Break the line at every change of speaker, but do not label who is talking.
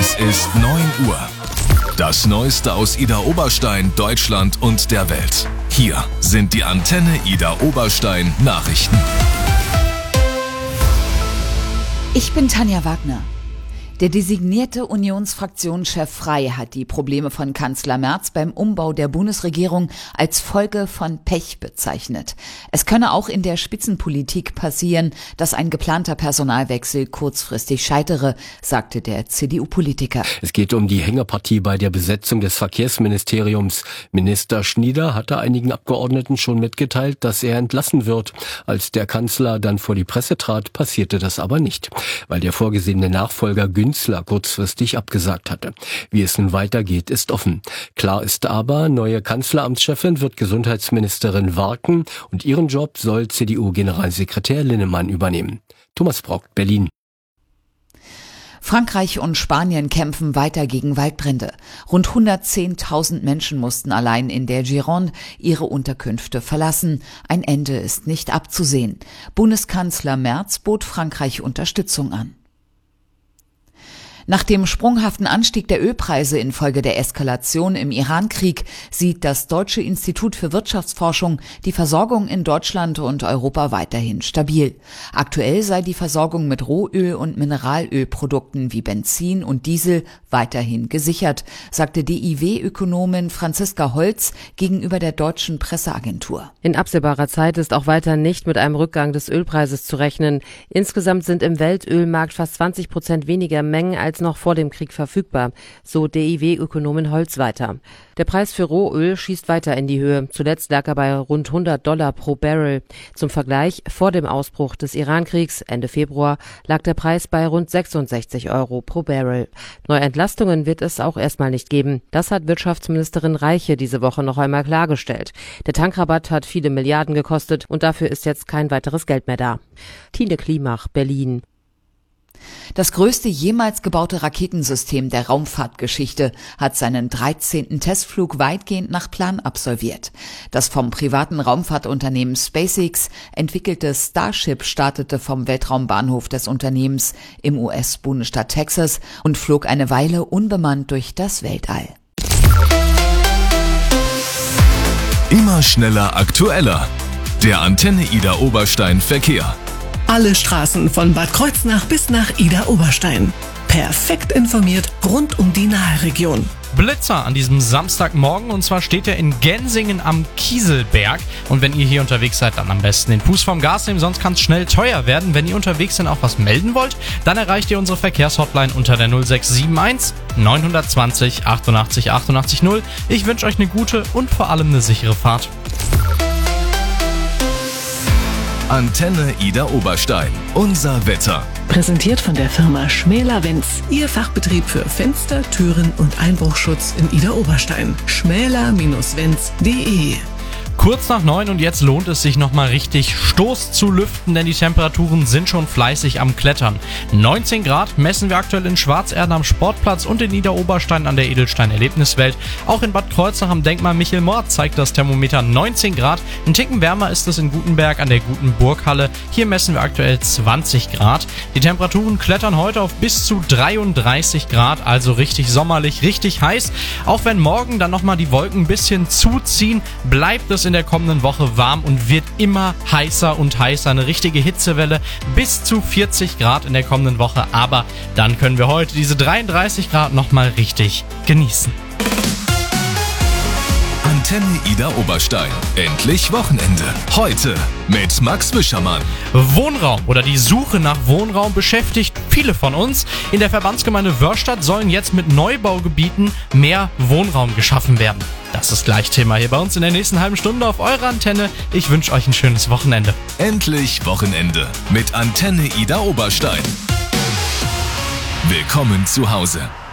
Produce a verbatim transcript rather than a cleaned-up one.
Es ist neun Uhr. Das Neueste aus Idar Oberstein, Deutschland und der Welt. Hier sind die Antenne Idar Oberstein Nachrichten.
Ich bin Tanja Wagner. Der designierte Unionsfraktionschef Frey hat die Probleme von Kanzler Merz beim Umbau der Bundesregierung als Folge von Pech bezeichnet. Es könne auch in der Spitzenpolitik passieren, dass ein geplanter Personalwechsel kurzfristig scheitere, sagte der C D U-Politiker.
Es geht um die Hängepartie bei der Besetzung des Verkehrsministeriums. Minister Schnieder hatte einigen Abgeordneten schon mitgeteilt, dass er entlassen wird. Als der Kanzler dann vor die Presse trat, passierte das aber nicht, weil der vorgesehene Nachfolger Günzler kurzfristig abgesagt hatte. Wie es nun weitergeht, ist offen. Klar ist aber, neue Kanzleramtschefin wird Gesundheitsministerin Warken und ihren Job soll C D U-Generalsekretär Linnemann übernehmen. Thomas Brock, Berlin.
Frankreich und Spanien kämpfen weiter gegen Waldbrände. Rund hundertzehntausend Menschen mussten allein in der Gironde ihre Unterkünfte verlassen. Ein Ende ist nicht abzusehen. Bundeskanzler Merz bot Frankreich Unterstützung an. Nach dem sprunghaften Anstieg der Ölpreise infolge der Eskalation im Iran-Krieg sieht das Deutsche Institut für Wirtschaftsforschung die Versorgung in Deutschland und Europa weiterhin stabil. Aktuell sei die Versorgung mit Rohöl- und Mineralölprodukten wie Benzin und Diesel weiterhin gesichert, sagte D I W-Ökonomin Franziska Holz gegenüber der deutschen Presseagentur.
In absehbarer Zeit ist auch weiter nicht mit einem Rückgang des Ölpreises zu rechnen. Insgesamt sind im Weltölmarkt fast zwanzig Prozent weniger Mengen als noch vor dem Krieg verfügbar, so D I W-Ökonomin Holz weiter. Der Preis für Rohöl schießt weiter in die Höhe. Zuletzt lag er bei rund hundert Dollar pro Barrel. Zum Vergleich, vor dem Ausbruch des Iran-Kriegs Ende Februar lag der Preis bei rund sechsundsechzig Euro pro Barrel. Neue Entlastungen wird es auch erstmal nicht geben. Das hat Wirtschaftsministerin Reiche diese Woche noch einmal klargestellt. Der Tankrabatt hat viele Milliarden gekostet und dafür ist jetzt kein weiteres Geld mehr da. Tine Klimach, Berlin.
Das größte jemals gebaute Raketensystem der Raumfahrtgeschichte hat seinen dreizehnten Testflug weitgehend nach Plan absolviert. Das vom privaten Raumfahrtunternehmen SpaceX entwickelte Starship startete vom Weltraumbahnhof des Unternehmens im U S-Bundesstaat Texas und flog eine Weile unbemannt durch das Weltall.
Immer schneller, aktueller. Der Antenne Idar Oberstein Verkehr.
Alle Straßen von Bad Kreuznach bis nach Idar Oberstein. Perfekt informiert rund um die Naheregion.
Blitzer an diesem Samstagmorgen, und zwar steht er in Gensingen am Kieselberg. Und wenn ihr hier unterwegs seid, dann am besten den Fuß vom Gas nehmen, sonst kann es schnell teuer werden. Wenn ihr unterwegs sind, auch was melden wollt, dann erreicht ihr unsere Verkehrshotline unter der null sechs sieben eins neun zwei null achtundachtzig achtundachtzig null. Ich wünsche euch eine gute und vor allem eine sichere Fahrt.
Antenne Idar Oberstein. Unser Wetter.
Präsentiert von der Firma Schmäler-Wenz. Ihr Fachbetrieb für Fenster, Türen und Einbruchschutz in Idar Oberstein. schmäler Bindestrich wenz punkt de.
Kurz nach neun und jetzt lohnt es sich nochmal richtig Stoß zu lüften, denn die Temperaturen sind schon fleißig am Klettern. neunzehn Grad messen wir aktuell in Schwarzerde am Sportplatz und in Idar Oberstein an der Edelstein-Erlebniswelt. Auch in Bad Kreuznach am Denkmal Michel Mord zeigt das Thermometer neunzehn Grad. Ein Ticken wärmer ist es in Gutenberg an der Gutenburghalle. Hier messen wir aktuell zwanzig Grad. Die Temperaturen klettern heute auf bis zu dreiunddreißig Grad, also richtig sommerlich, richtig heiß. Auch wenn morgen dann nochmal die Wolken ein bisschen zuziehen, bleibt es in der kommenden Woche warm und wird immer heißer und heißer. Eine richtige Hitzewelle bis zu vierzig Grad in der kommenden Woche. Aber dann können wir heute diese dreiunddreißig Grad nochmal richtig genießen.
Antenne Idar Oberstein. Endlich Wochenende. Heute mit Max Wischermann.
Wohnraum oder die Suche nach Wohnraum beschäftigt viele von uns. In der Verbandsgemeinde Wörrstadt sollen jetzt mit Neubaugebieten mehr Wohnraum geschaffen werden. Das ist gleich Thema hier bei uns in der nächsten halben Stunde auf eurer Antenne. Ich wünsche euch ein schönes Wochenende.
Endlich Wochenende mit Antenne Idar Oberstein. Willkommen zu Hause.